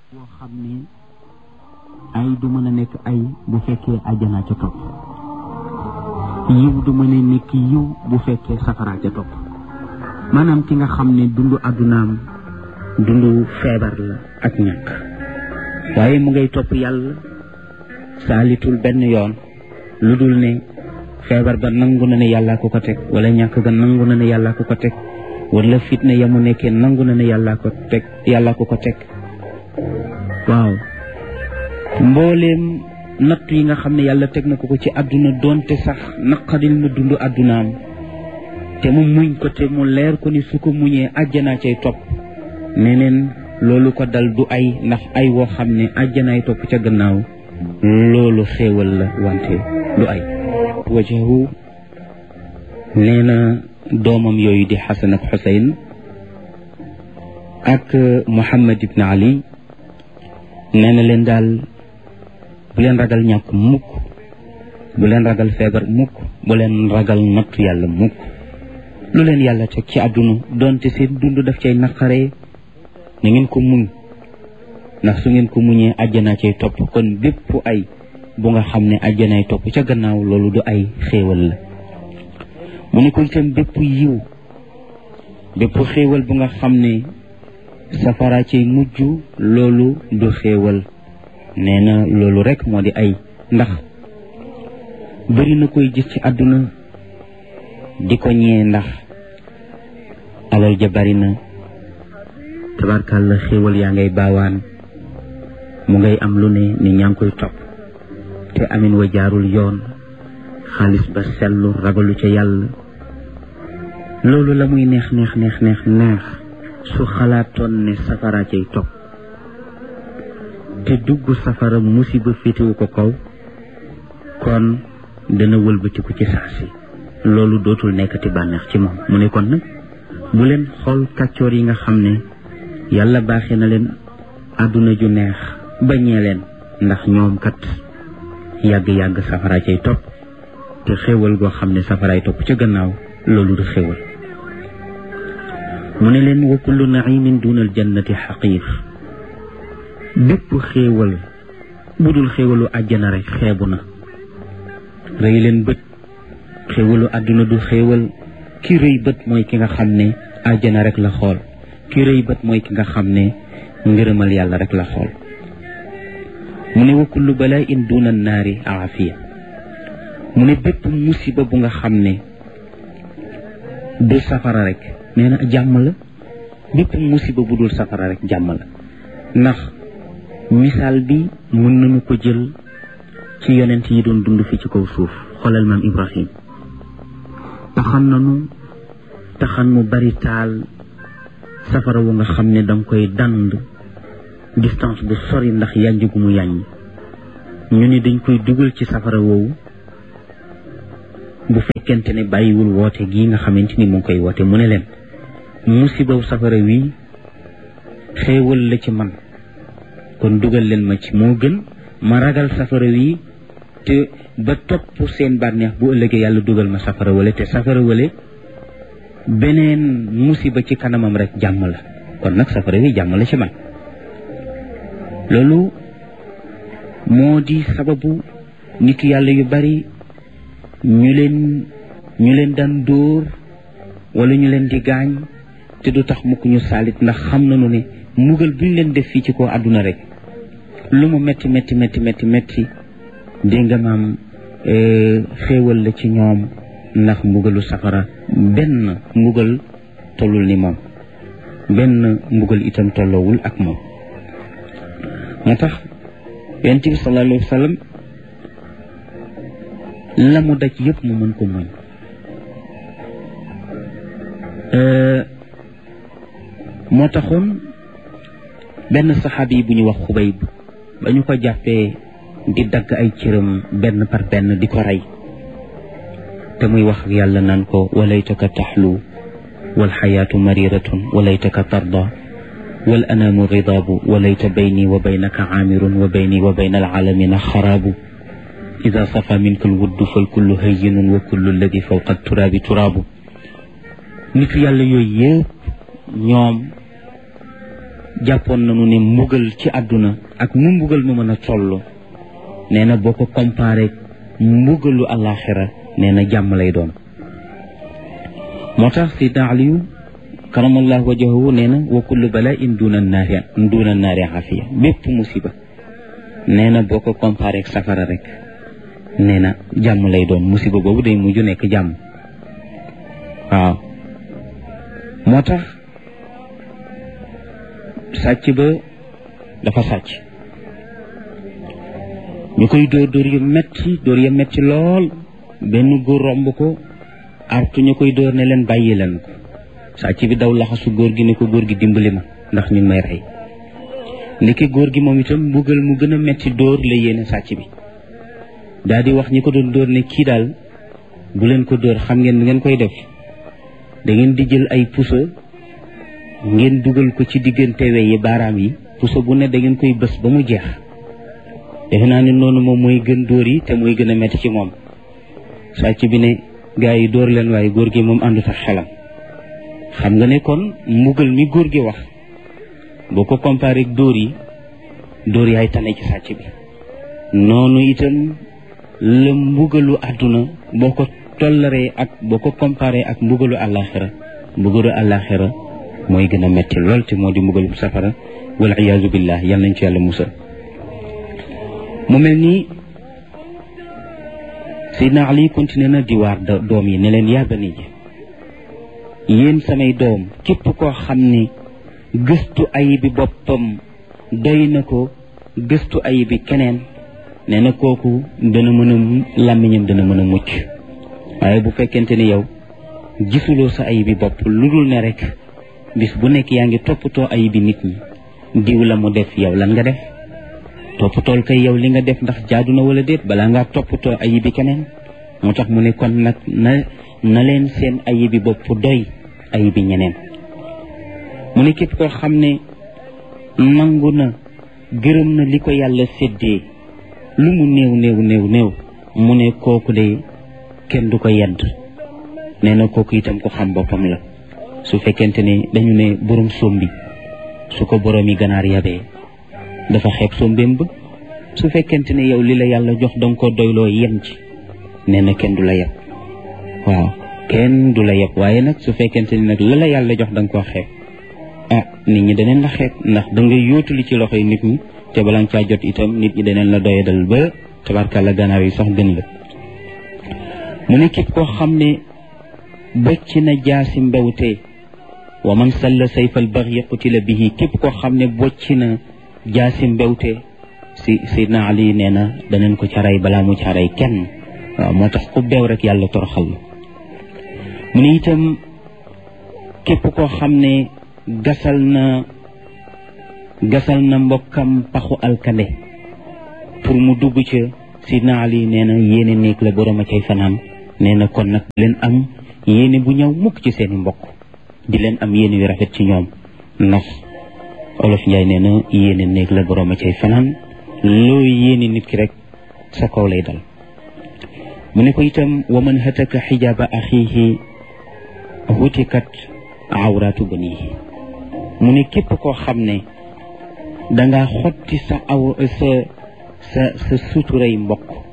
boo xam ne ay du mën a nekk ay bu fekkee àjjana ca topp yiw du mën a nekk yiw bu fekkee safara ca topp maanaam ki nga xam ne dundu àddunaam dundu feebar la ak ñàkk waaye mu ngay topp yàlla saalitul benn yoon lu dul ne feebar ba nangu na ne yàllaa ko ko teg wala ñàkk ga nangu na ne yàllaa ko ko teg wala fitna ya mu nekkee nangu na ne yàllaa ko ko teg waaw mbooleem natt yi nga xam ne yàlla teg na ko ci àdduna doonte sax naqadil na dund àddunaam te mu muñ ko te mu leer ko ni su ko muñee àjjanaa cay topp neneen loolu ko dal du ay ndax ay woo xam ne àjjanaay topp ca gannaaw loolu xéewal la wante du ay wajahu nee na doomam yooyu di Xasan ak Xuseyn ak Muhammad ibn Ali nee na leen daal bu leen ragal ñàkk mukk bu leen ragal feebar mukk bu leen ragal nattu yàlla mukk lu leen yàlla teg ci àdduna doonte seen dund daf cay naqaree na ngeen ko muñ ndax su ngeen ko muñee àjjanaa cay topp kon bépp ay bu nga xam ne àjjanaay topp ca gannaaw loolu du ay xéewal la mu ne ko itam bépp yiw bépp xéewal bu nga xam ne safara cay mujj loolu du xéewal nee na loolu rek moo di ay ndax bëri na koy gis ci àdduna di ko ñee ndax alal ja bari na tabarkàlla xéewal yaa ngay baawaan mu ngay am lu ne ni ñaa ngi koy topp te amin wa jaarul yoon xaalis ba sellu ragalu ca yàlla loolu la muy neex su xalaatoon ne safara cay topp te dugg safara musiba féetewu ko kaw kon dana wëlbatiku ci saasi loolu dootul nekkati bànneex ci moom mu ne kon nag bu leen xool kàccoor yi nga xam ne yàlla baaxee na leen àdduna ju neex bañee leen ndax ñoom kat yàgg-yàgg safara cay topp te xéewal goo xam ne safaraay topp ca gannaaw loolu du xéewal mu ne leen wa kullu naimin duna al jannati xaqiir bépp xéewal bu dul xéewalu àjjana rek xeebu na rëy leen bët xéewalu àdduna du xéewal ki rëy bët mooy ki nga xam ne àjjana rek la xool ki rëy bët mooy ki nga xam ne ngërëmal yàlla rek la xool mu ne wa kullu bala'in duna naari aafiya mu ne bépp musiba bu nga xam ne du safara rek nee na jàmm la bépp musiba bu dul safara rek jàmm la ndax misaal bi mën nañu ko jël ci yonent yi doon dund fi ci kaw suuf xoolal maam Ibrahim taxan mu bari taal safara wu nga xam ne danga koy dand distance bu sori ndax yànj gu mu yàññ ñu ne dañ koy dugal ci safara woowu bu fekkente ne bàyyiwul woote gii nga xamante ni mu ngi koy woote mu ne leen musibaw safara wi xéewal la ci man kon dugal leen ma ci moo gën ma ragal safara wi te ba topp seen bànneex bu ëllëgee yàlla dugal ma safara wala te safara wala beneen musiba ci kanamam rek jàmm la kon nag safara wi jàmm la ci man loolu moo di sababu nitu yàlla yu bari ñu leen daan dóor wala ñu leen di gaañ te du tax mukk ñu saalit ndax xam nañu ne mbugal bu ñu leen def fii ci kaw àdduna rek lu mu metti dégg nga maam xéewal la ci ñoom ndax mbugalu safara benn mbugal tollul ni moom benn mbugal itam tolloowul ak moom moo tax yonent bi sallallahu alayhi wa sallam la mu daj yëpp mu mën ko muñ moo taxoon benn saxaabi yi bu ñu wax Xubayb ba ñu ko jàppee di dagg ay cëram benn par benn di ko rey te muy wax ak yàlla naan ko walaytaka taxlu wal xayaatu mariratun walaytaka tarda wal anaamu ridaabu walayta bayni wa baynaka aamirun wa bayni wa bayna alaalamina xaraabu ida safa minka alwuddu fal kullu hayyinun wa kullu alladi fawqa turaabi turaabu nitu yàlla yooyu yëpp ñoom jàppoon nañu ne mbugal ci àdduna ak nu mbugal mu mën a toll nee na boo ko comparé mbugalu àllaaxira nee na jàmm lay doon. moo tax Seydina Aliyu karamallahu wajhahu nee na wa kullu bala'in duna naari afiya bépp musiba nee na boo ko comparé ak safara rek nee na jàmm lay doon, musiba boobu day mujj nekk jàmm. waaw moo tax sàcc ba dafa sàcc ñu koy dóor ya metti lool benn góor romb ko artu ñu koy dóor ne leen bàyyi leen ko. sàcc bi daw laxasu góor gi ne ko góor gi dimbali ma ndax ñu ngi may rey. ndeke góor gi moom itam mbugal mu gën a metti dóor la yéene sàcc bi daal di wax ñi ko doon dóor ne kii daal bu leen ko dóor, xam ngeen ngeen koy def da ngeen di jël ay puso ngeen dugal ko ci diggante we yi baaraam yi, puso bu ne da ngeen koy bës ba mu jeex. defe naa ne noonu moom mooy gën dóor yi te mooy gën a metti ci moom. sàcc bi ne gaa yi dóor leen waaye góor gi moom àndut ak xelam. xam nga ne kon mbugal mi góor gi wax boo ko comparé ak dóor yaay tane ci sàcc bi. noonu itam la mbugalu àdduna boo ko tollaree ak boo ko comparé ak mbugalu àllaaxira mooy gën a metti lool te moo di mbugalu safara wal iyaazu billah, yal nañ ci yàlla musal. mu mel ni Seydina Ali continué na di waar doom yi ne leen yaa bani ji yéen samay doom, képp koo xam ne gëstu ayibi boppam doy na ko gëstu ayibi keneen nee na kooku dana mën a làmmiñam dana mën a mucc. waaye bu fekkente ni yow gisuloo sa ayibi bopp lu dul ne rek bis bu nekk yaa ngi toppatoo ayibi nit ñi, diw la mu def yow lan nga def, toppatool kay yow li nga def ndax jaadu na wala déet balaa ngaa toppatoo ayibi keneen. moo tax mu ne kon nag na leen seen ayibi bopp doy ayibi ñeneen. mu ne képp koo xam ne nangu na gërëm na li ko yàlla séddee lu mu néew mu ne kooku de kenn du ko yedd. nee na kooku itam ko xam boppam la. su fekkente ne dañu ne borom sombi su ko boroomi ganaar yabee dafa xeeb sombeem ba. su fekkente ne yow li la yàlla jox danga ko doyloo yem ci nee na kenn du la yeb. waaw kenn du la yeb. waaye nag su fekkente ne nag la yàlla jox danga koo xeeb nit ñi daneen la xeeb ndax danga yóotu li ci loxoy nit ñi te bala nga caa jot itam nit ñi daneen la doyadal ba tabarkàlla ganaar yi sax gën la. mu ne képp koo xam ne bocc na jaasi mbewte wa man salla sayfal baghi qutila bihi, képp koo xam ne bocc na jaasi mbewte Seydina Ali nee na daneen ko ca rey balaa mu ca rey kenn. waaw moo tax ku beew rek yàlla toroxal la. mu ne itam képp koo xam ne gasal na mbokkam paxu alkande pour mu dugg ca Seydina Ali nee na yéene néeg la borom a cay fanaan. nee na kon nag leen am yéene bu ñëw mukk ci seeni mbokk, di leen am yéene yu rafet ci ñoom ndax Olof Njaay nee na yéene néeg la borom a cay fanaan. loo yéene nit ki rek sa kaw lay dal. mu ne ko itam wa man hataka xijaaba axiihi hutikat awraatu banihi. mu ne képp koo xam ne dangaa xotti sa suturay mbokk